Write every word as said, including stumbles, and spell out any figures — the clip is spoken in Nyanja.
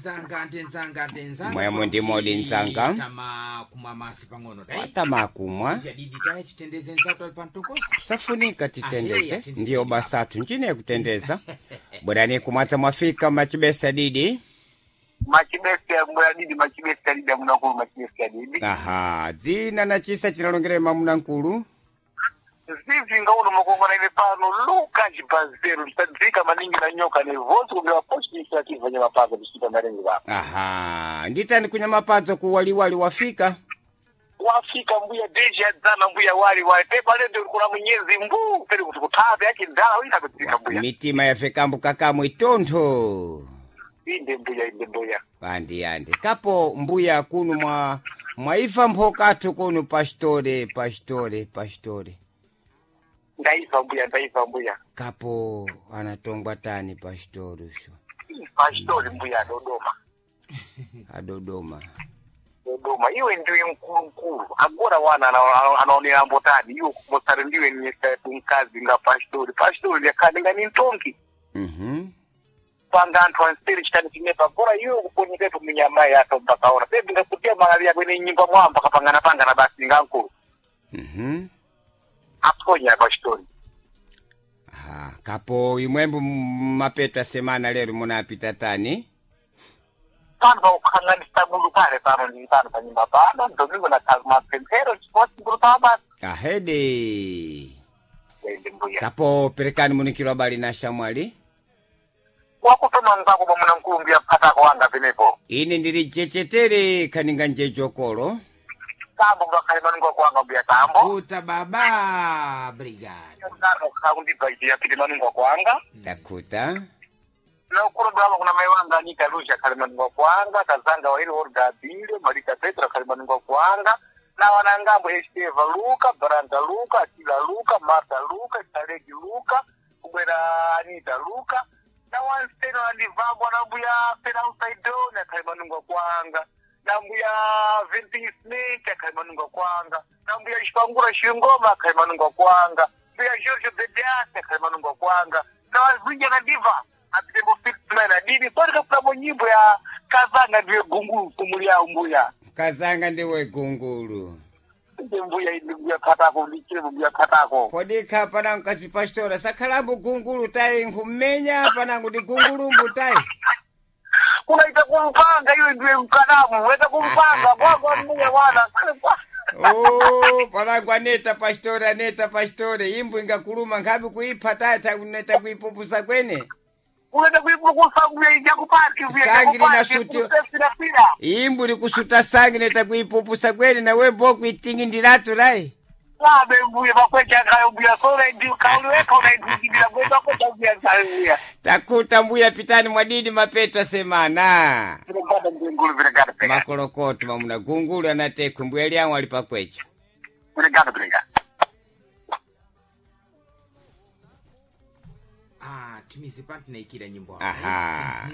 Tenzanga, tenzanga, tenzanga. Mwemo ndi modi nzanga. Tama kumamasi pangono dai. Watama kumwa. Sijadidi tae chitendeze nzatu alipantokosi. Safunika titendeze. Ndiyo basatu njine kutendeza. Bwadani kumata mwafika machibesa didi. Machibesi ya mbwa didi, machibesi ya didi ya munakulu, machibesi ya didi. Aha, zina na chisa chinalongere mamunakulu. Zizi nga uno mkongo na ile pano luka jibazero. Zika maningi na nyoka ni vozi kumbewa posti nisi ya kifa nye mapazo bisita marengi wako. Aha, ndita ni kunya mapazo kuwali wali wafika. Wafika mbuya deji ya zana mbuya wali wali. Tepa lende kuna mwenyezi mbu. Peri kutukutabe yaki ndala wina kutika mbuya. Mitima ya fekambu kakamu itonto. Inde mbuya, inde mbuya. Andi andi. Kapo mbuya kunu mwa mwaifa mpokatu kunu pastore, pastore, pastore. Ndaifa mbuya, ndaifa mbuya. Kapo anatongwa tani pastore usho. Pastore mbuya Dodoma. Adodoma. Dodoma. Iwe ndiwe mkuru mkuru. Agora wana anaonea ambotani. Iwe kumostari ndiwe nyesa tunkazi nga pastore. Pastore ya kani nga nintongi. Mhm. Panga antu ansiri chitani kinepa. Agora iwe kuponyiketu minyamai yato mpaka ora. Pebi nga kutia mangalia kwenye nyimba mwamba kapangana panga na basi nga nkuru. Mhm. Aponya pastore. Aha, kapo imwembu mapeta semana lero munapita tani. Pano ukanganisa mundu pale pano ni pano panyimba pano. Ndomingo na kazma pempero chipoti mburu pama. Ahede. Inde mbuya. Kapo perekani munikiro bali na shamwali. Wakutoma nzako mwana mkumbia pata kwa wanga vinepo. Ini ndiri chechetere kaninga njejokolo. Tambo mga kalimanungo kwa wanga mbia tambo. Kuta baba brigade. Nzano kaundi baiti ya kilimanungo kwa wanga. Takuta. Na ukuru bravo kuna maiwanga nika lusha kalimanungo kwa wanga. Kazanga wa hili orga bile. Marika Petra kalimanungo kwa wanga. Na wanangambo H T Eva Luka, Baranda Luka, Atila Luka, Marta Luka, Salegi Luka, Ubera Anita Luka. Na wansteno andivambo na mbuya pena usaidoni ya kalimanungo kwa wanga. Na mbuya Vinti Smith ya kalimanungo kwa wanga. Na mbuya Shpangura Shingoma kalimanungo kwa wanga. Mbuya George Bedias ya kalimanungo kwa wanga. Na wazinja na diva apitembo fitna na dini. Kwa nika kutamo nyimbo ya Kazanga ndiwe gungu kumulia mbuya. Kazanga ndiwe gungulu. Ndi mbuya ndi mbuya katako ndichile mbuya katako. Podika panangu kasi pastora sakalabu gungulu tai nkumenya panangu di gungulu mbutai. Unaita kumpanga iwe ndiwe mkanamu. Weta kumpanga kwa kwa mbuya wana. Oh, panangu aneta pastora aneta pastore. Imbu inga kuluma ngabi kuipa tata uneta kuipupusa kwene. Unaita kuipupusa mbuya inja kupati. Sangiri na suti. Imbu ni kusuta sangi neta kuipupusa kwene na webo kuitingi ndiratu rai. Sabe mbuya bakwecha kayo mbuya sora ndi kaulu weka unaitindira kwenda kwa mbuya mbuya. Takuta mbuya pitani mwadidi mapeta semana. Viregada ngulu viregada pega. Makolokoto mamuna gungulu anateku mbuya liangu alipakwecha. Viregada viregada. Ah, timizi pati na ikira nyimbo. Aha.